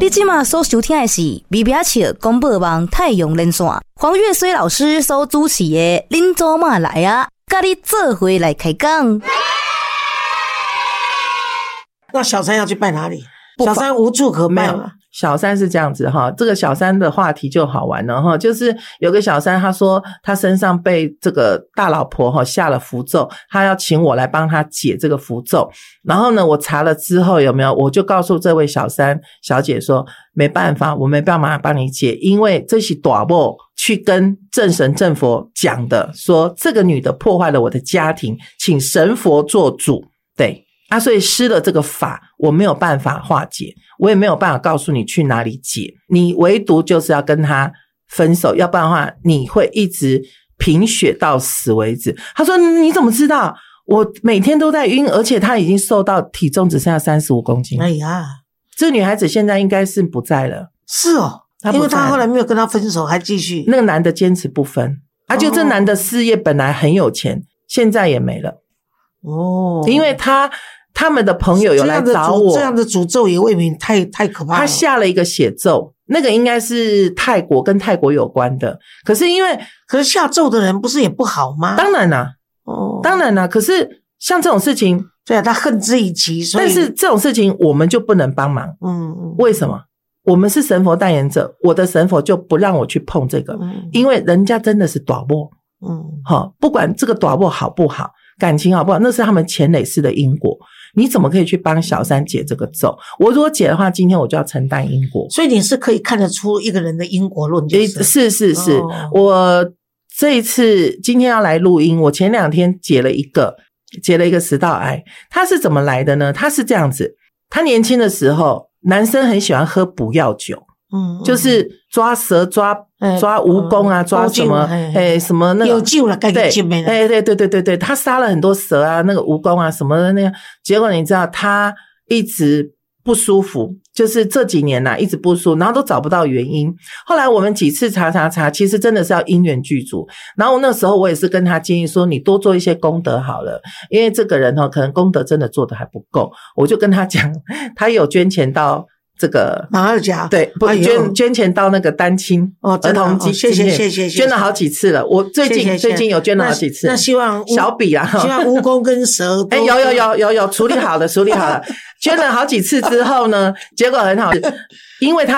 你现在所收听的是微微笑广播网太阳连线，黄月水老师所主持的恁祖妈来啊，跟你做伙来开讲。 那小三要去拜哪里？小三无处可拜嘛。 小三是这样子哈，这个小三的话题就好玩了哈，就是有个小三他说他身上被这个大老婆哈下了符咒，他要请我来帮他解这个符咒。然后呢，我查了之后有没有，我就告诉这位小三小姐说，没办法，我没办法帮你解，因为这是大某去跟正神正佛讲的，说这个女的破坏了我的家庭，请神佛做主。对啊，所以施了这个法，我没有办法化解，我也没有办法告诉你去哪里解，你唯独就是要跟他分手，要不然的话你会一直贫血到死为止。他说你怎么知道？我每天都在晕，而且他已经瘦到体重只剩下35公斤。 哎呀， 这女孩子现在应该是不在了。 是哦，因为他后来没有跟他分手，还继续。 那个男的坚持不分，就这男的事业本来很有钱，现在也没了。哦，因为他们的朋友有来找我， 这样的诅咒也未免太可怕了。 他下了一个血咒，那个应该是泰国，跟泰国有关的。可是下咒的人不是也不好吗？ 当然啦，当然啦。可是像这种事情， 对啊，他恨之以极，所以但是这种事情我们就不能帮忙。为什么？我们是神佛代言者，我的神佛就不让我去碰这个，因为人家真的是大某。不管这个大某好不好，感情好不好，那是他们前累世的因果。你怎么可以去帮小三解这个咒？我如果解的话，今天我就要承担因果。 所以你是可以看得出一个人的因果论，就是是。我这一次今天要来录音，我前2天解了一个食道癌。他是怎么来的呢？他是这样子，他年轻的时候，男生很喜欢喝补药酒，就是抓蛇抓蜈蚣啊，抓什么什么那个有救了，该给救没了。 对，他杀了很多蛇啊，那个蜈蚣啊什么的那样。结果你知道他一直不舒服，就是这几年一直不舒服，然后都找不到原因。后来我们几次查，其实真的是要因缘具足。然后那时候我也是跟他建议说，你多做一些功德好了，因为这个人可能功德真的做得还不够。我就跟他讲，他有捐钱到这个马二甲， 对，不捐钱到那个单亲儿童基金，谢谢，捐了好几次了。我最近有捐了好几次。 那希望小笔啊， 希望蜈蚣跟蛇有处理好了，捐了好几次之后呢，结果很好，因为他